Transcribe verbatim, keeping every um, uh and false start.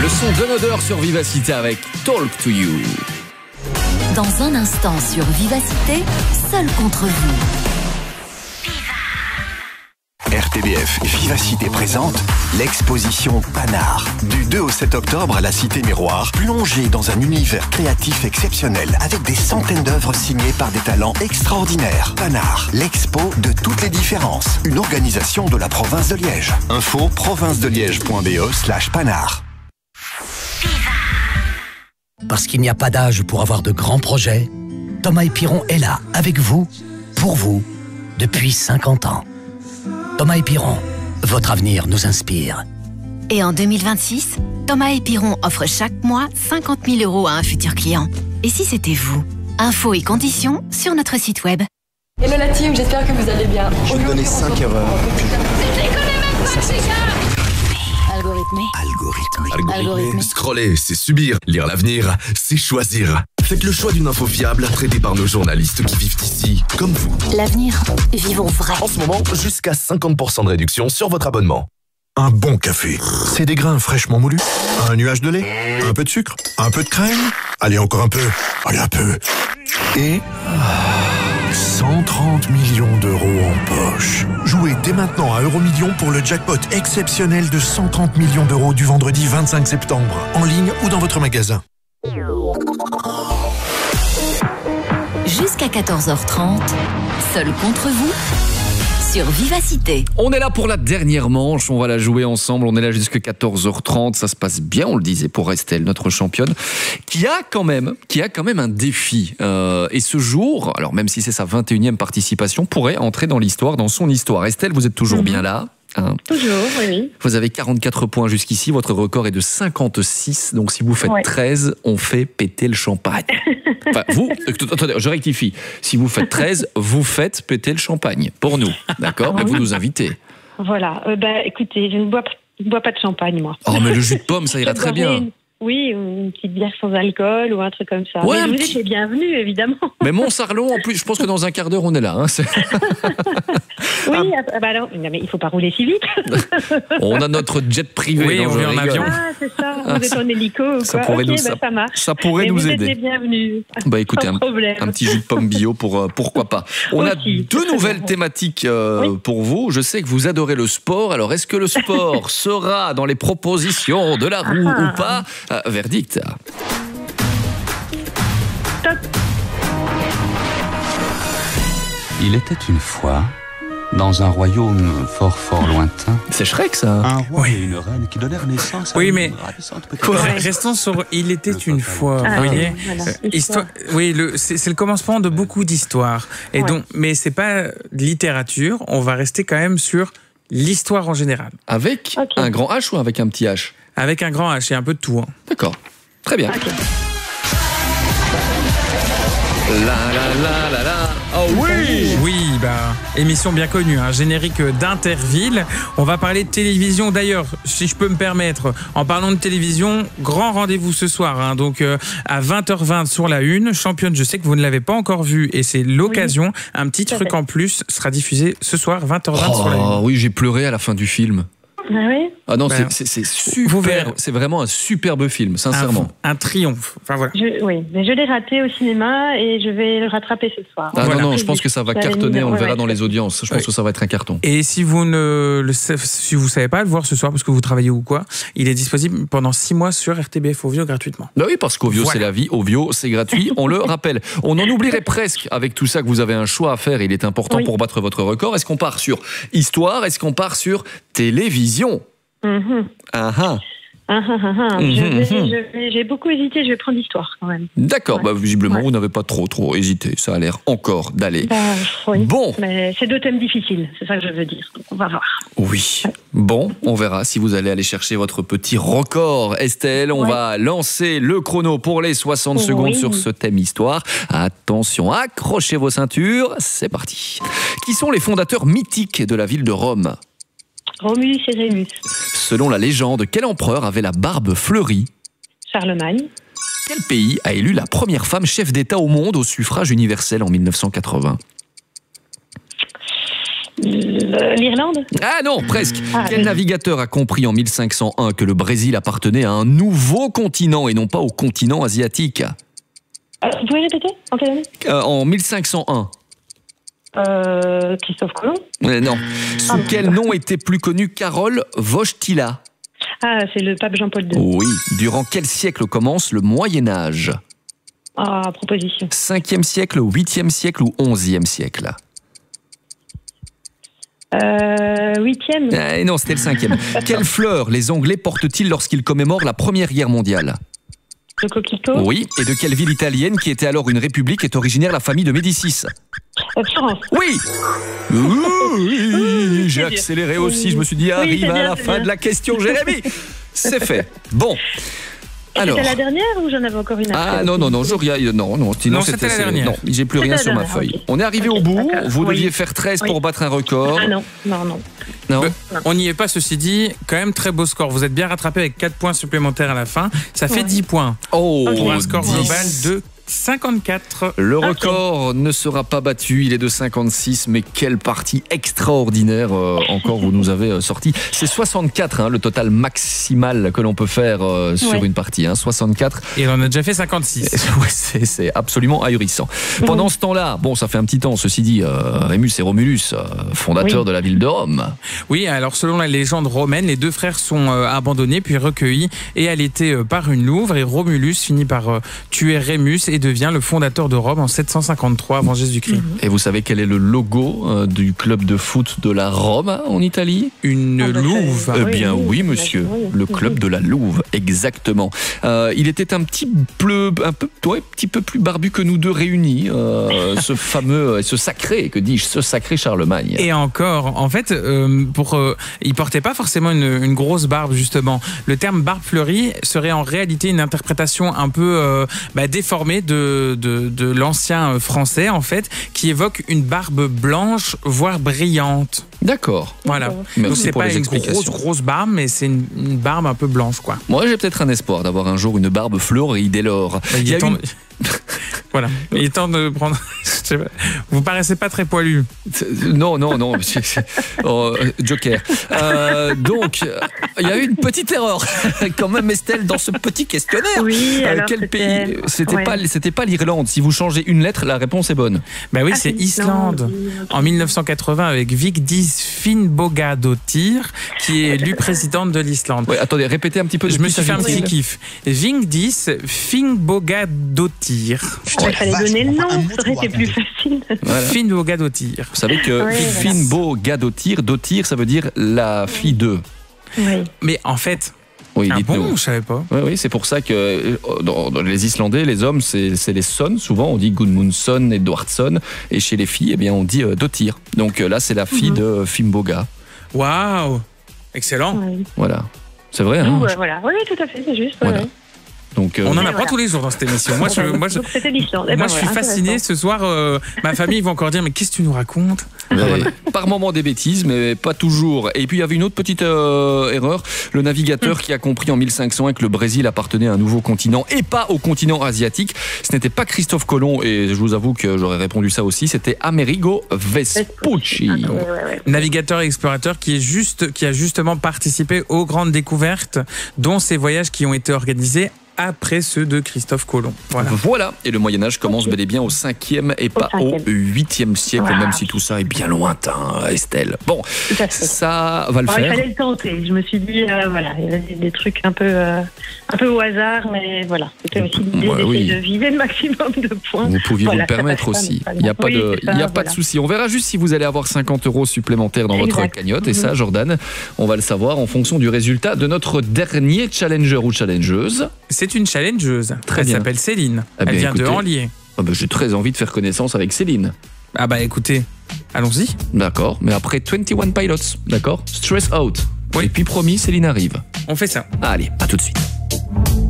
Le son Don Odeur sur Vivacité avec Talk to You. Dans un instant sur Vivacité, seul contre vous. R T B F Vivacité présente l'exposition Panard. Du deux au sept octobre à la Cité Miroir, plongez dans un univers créatif exceptionnel avec des centaines d'œuvres signées par des talents extraordinaires. Panard, l'expo de toutes les différences. Une organisation de la province de Liège. Info province de liège point b e slash panard. Parce qu'il n'y a pas d'âge pour avoir de grands projets, Thomas et Piron est là, avec vous, pour vous, depuis cinquante ans. Thomas et Piron, votre avenir nous inspire. Et en deux mille vingt-six, Thomas et Piron offre chaque mois cinquante mille euros à un futur client. Et si c'était vous? Infos et conditions sur notre site web. Hello la team, j'espère que vous allez bien. Je vais te donner cinq erreurs. Algorithmé. Algorithmé. Algorithmé. Scroller, c'est subir. Lire l'avenir, c'est choisir. Faites le choix d'une info fiable, traitée par nos journalistes qui vivent ici, comme vous. L'avenir, vivons vrai. En ce moment, jusqu'à cinquante pour cent de réduction sur votre abonnement. Un bon café, c'est des grains fraîchement moulus, un nuage de lait, un peu de sucre, un peu de crème. Allez, encore un peu, allez un peu. Et cent trente millions d'euros en poche. Jouez dès maintenant à Euromillions pour le jackpot exceptionnel de cent trente millions d'euros du vendredi vingt-cinq septembre, en ligne ou dans votre magasin. Jusqu'à quatorze heures trente, seul contre vous, sur Vivacité. On est là pour la dernière manche, on va la jouer ensemble, on est là jusqu'à quatorze heures trente, ça se passe bien, on le disait, pour Estelle, notre championne, qui a quand même, qui a quand même un défi. Euh, et ce jour, alors même si c'est sa vingt et unième participation, pourrait entrer dans l'histoire, dans son histoire. Estelle, vous êtes toujours mmh. bien là? Hein. Toujours, oui, oui. Vous avez quarante-quatre points jusqu'ici, votre record est de cinquante-six, donc si vous faites ouais. treize, on fait péter le champagne. Enfin, vous, attendez, je rectifie, si vous faites treize, vous faites péter le champagne, pour nous, d'accord? Mais vous nous invitez. Voilà, euh, bah, écoutez, je ne bois, je ne bois pas de champagne, moi. Oh, mais le jus de pomme, ça ira très bien. Une... Oui, une petite bière sans alcool ou un truc comme ça. Ouais, mais vous petit... êtes les bienvenus, évidemment. Mais Mont-Sarlon, en plus, je pense que dans un quart d'heure, on est là. Hein, c'est... oui, ah, bah alors, non, mais il ne faut pas rouler si vite. On a notre jet privé. Oui, on vient en avion. Ah, c'est ça, vous êtes en hélico ou quoi? Ça pourrait, okay, nous, bah, ça, ça, marche. ça pourrait mais nous vous aider. Vous êtes les bienvenus. Bah écoutez, un, un petit jus de pomme bio, pour, euh, pourquoi pas. On Aussi, a deux nouvelles bien. thématiques euh, oui. pour vous. Je sais que vous adorez le sport. Alors, est-ce que le sport sera dans les propositions de la roue ah. ou pas? euh, Verdict. Top. Il était une fois, dans un royaume fort fort lointain. C'est Shrek, ça. Un roi oui. et une reine qui donnèrent naissance à oui, une mais ravissante petite quoi, reine. restons sur Il était une fois. Ah, vous voyez, voilà, euh, histoire. Oui, le, c'est, c'est le commencement de beaucoup d'histoires. Et ouais. donc, mais c'est pas littérature. On va rester quand même sur l'histoire en général. Avec okay. un grand H ou avec un petit H? Avec un grand H et un peu de tout. Hein. D'accord. Très bien. Okay. La la la la la. Oh oui. Oui, bah émission bien connue, un hein, générique d'Interville. On va parler de télévision. D'ailleurs, si je peux me permettre, en parlant de télévision, grand rendez-vous ce soir. Hein, donc euh, à vingt heures vingt sur la une, championne. Je sais que vous ne l'avez pas encore vu et c'est l'occasion. Oui. Un petit truc en plus sera diffusé ce soir vingt heures vingt oh, sur la une. Oh oui, j'ai pleuré à la fin du film. Ah oui? Ah non, ben, c'est, c'est, c'est super. C'est vraiment un superbe film, sincèrement. Un, un triomphe. Enfin voilà. Je, oui, mais je l'ai raté au cinéma et je vais le rattraper ce soir. Ah voilà. non, non, je pense que ça va cartonner. On le verra dans les audiences. Je pense oui. que ça va être un carton. Et si vous ne le, si vous savez pas le voir ce soir parce que vous travaillez ou quoi, il est disponible pendant six mois sur R T B F Ovio gratuitement. Bah oui, parce qu'Ovio voilà. c'est la vie, Ovio c'est gratuit. On le rappelle. On en oublierait presque avec tout ça que vous avez un choix à faire. Il est important oui. pour battre votre record. Est-ce qu'on part sur histoire? Est-ce qu'on part sur télévision? Mmh. Ah ah. Ah, ah, ah. Mmh, je vais, mmh. je vais, j'ai beaucoup hésité, je vais prendre l'histoire quand même. D'accord, ouais. bah, visiblement ouais. vous n'avez pas trop trop hésité, ça a l'air encore d'aller. Bah, oui. Bon. Mais c'est deux thèmes difficiles, c'est ça que je veux dire. Donc on va voir. Oui. Bon, on verra si vous allez aller chercher votre petit record. Estelle, on ouais. va lancer le chrono pour les soixante oui. secondes sur ce thème histoire. Attention, accrochez vos ceintures, c'est parti. Qui sont les fondateurs mythiques de la ville de Rome? Romulus et Rémus. Selon la légende, quel empereur avait la barbe fleurie? Charlemagne. Quel pays a élu la première femme chef d'État au monde au suffrage universel en mille neuf cent quatre-vingts? L'Irlande? Ah non, presque. Ah, Quel oui. navigateur a compris en mille cinq cent un que le Brésil appartenait à un nouveau continent et non pas au continent asiatique? Euh, vous pouvez répéter? En quelle année? Euh, En mille cinq cent un. euh, Christophe Colomb? Euh, non. Sous Ah, quel nom était plus connu Karol Wojtyla? Ah, c'est le pape Jean-Paul deux. Oui. Durant quel siècle commence le Moyen-Âge? Ah, proposition. cinquième siècle, huitième siècle ou onzième siècle? Euh, huitième. Eh non, c'était le cinquième. Quelle fleur les Anglais portent-ils lorsqu'ils commémorent la Première Guerre mondiale? Le coquelicot. Oui. Et de quelle ville italienne qui était alors une république est originaire la famille de Médicis? Euh, Florence. Oui. Oui, j'ai c'est bien. accéléré aussi. Je me suis dit, arrive c'est à bien, la c'est fin bien. de la question, Jérémy. C'est fait. Bon. Alors. C'était la dernière ou j'en avais encore une après? Ah non, non, non, je regarde. Non, non, sinon Non, c'était la c'est- dernière. Non, j'ai plus C'était rien la sur ma dernière, feuille. ok. On est arrivé Ok, au bout. d'accord. Vous Oui. deviez faire treize Oui. pour battre un record. Ah non, non, non. Non. Bah, on n'y est pas, ceci dit, quand même très beau score. Vous êtes bien rattrapé avec quatre points supplémentaires à la fin. Ça fait Ouais. dix points. Oh, Pour un score dix. global de cinquante-quatre. Le record ne sera pas battu, il est de cinquante-six, mais quelle partie extraordinaire euh, encore vous nous avez euh, sorti. C'est soixante-quatre hein, le total maximal que l'on peut faire euh, sur Ouais. une partie, hein, soixante-quatre. Et on en a déjà fait cinquante-six. Ouais, c'est, c'est absolument ahurissant. Pendant ce temps-là, bon, ça fait un petit temps, ceci dit, euh, Rémus et Romulus, euh, fondateurs Oui. de la ville de Rome. Oui, alors selon la légende romaine, les deux frères sont euh, abandonnés puis recueillis et allaité euh, par une louve. Et Romulus finit par euh, tuer Rémus et devient le fondateur de Rome en sept cent cinquante-trois avant Jésus-Christ. Et vous savez quel est le logo euh, du club de foot de la Rome hein, en Italie? Une Ah bah, louve. Eh oui, bien oui, oui, oui, monsieur, oui. le club de la Louve, exactement. Euh, il était un petit peu, un peu, ouais, petit peu plus barbu que nous deux réunis, euh, ce fameux, ce sacré, que dis-je, ce sacré Charlemagne. Et encore, en fait, euh, pour, euh, il portait pas forcément une, une grosse barbe justement. Le terme barbe fleurie serait en réalité une interprétation un peu euh, bah, déformée de, de, de l'ancien français en fait, qui évoque une barbe blanche, voire brillante. D'accord. Voilà. Merci Donc c'est pour pas les une grosse explications. grosse barbe, mais c'est une, une barbe un peu blanche quoi. Moi, j'ai peut-être un espoir d'avoir un jour une barbe fleurie dès lors. Il y a est temps une- de- Voilà. Il est temps de prendre. Je sais pas. Vous paraissez pas très poilu. Non, non, non. c'est- c'est- oh, euh, Joker. Euh, donc, euh, il y a eu une petite erreur quand même, Estelle, dans ce petit questionnaire. Oui, Euh, alors quel c'était- pays? C'était ouais. pas, c'était pas l'Irlande. Si vous changez une lettre, la réponse est bonne. Bah oui, Ah, c'est c'est Islande. l'Islande. En mille neuf cent quatre-vingts avec Vigdis Finnbogadóttir, qui est élue présidente de l'Islande. Ouais, attendez, répétez un petit peu. de Je me qui suis fait un petit s'agit-il kiff. Vigdis Finnbogadóttir. Il fallait donner le nom, ça aurait été plus facile. Voilà. Finnbogadóttir. Vous savez que Ouais, Finbo Gadotir, Dotir, ça veut dire la fille de. Oui. Mais en fait, Oui, ah dites-nous. bon, je savais pas. Oui, oui, c'est pour ça que euh, dans, dans les Islandais, les hommes, c'est, c'est les sons. Souvent, on dit Gudmundsson, Edwardsson. Et chez les filles, eh bien, on dit euh, Dotir. Donc euh, là, c'est la fille de Fimboga. Waouh, excellent. Oui. Voilà. C'est vrai, hein? D'où, euh, voilà. Oui, tout à fait, c'est juste. Voilà. ouais. Donc, euh, On en Et apprend voilà. tous les jours dans cette émission. Moi, je, moi, je, Donc c'était l'Islande. Eh moi, ben je suis voilà, fasciné. intéressant. Ce soir, euh, ma famille va encore dire mais qu'est-ce que tu nous racontes? Ouais, par moments des bêtises, mais pas toujours. Et puis il y avait une autre petite euh, erreur. Le navigateur qui a compris en mille cinq cent un que le Brésil appartenait à un nouveau continent et pas au continent asiatique, ce n'était pas Christophe Colomb, et je vous avoue que j'aurais répondu ça aussi, c'était Amerigo Vespucci. Ouais, ouais, ouais. Navigateur et explorateur qui, est juste, qui a justement participé aux grandes découvertes, dont ces voyages qui ont été organisés après ceux de Christophe Colomb. Voilà. Voilà, et le Moyen-Âge commence bel et bien au cinquième et pas au cinquième. huitième siècle, Wow. même si tout ça est bien lointain, Estelle. Bon, Tout à fait. ça va le Bon, il faire. fallait le tenter. Je me suis dit, euh, voilà, il y avait des, des trucs un peu, euh, un peu au hasard, mais voilà. C'était aussi l'idée Ouais, d'essayer oui. de viser le maximum de points. Vous pouviez Voilà, vous le ça permettre passe pas, aussi. mais pas Il n'y a pas oui, de, c'est ça, il y a pas voilà. de souci. On verra juste si vous allez avoir cinquante euros supplémentaires dans votre Exact. cagnotte. Et ça, Jordan, on va le savoir en fonction du résultat de notre dernier challenger ou challengeuse. C'est une challengeuse. Très Elle bien. s'appelle Céline. Eh bien, Elle vient de écoutez. Hanlier. Ah ben, j'ai très envie de faire connaissance avec Céline. Ah bah écoutez, allons-y. D'accord. Mais après vingt et un Pilots. D'accord. Stress Out. Oui. Et puis promis, Céline arrive. On fait ça. Allez, à tout de suite.